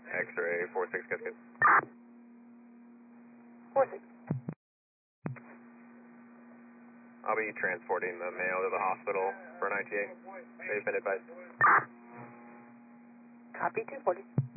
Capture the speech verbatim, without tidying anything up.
X-ray four six, good, good. four six. I'll be transporting the male to the hospital for an I T A. They've been advised. Copy two forty.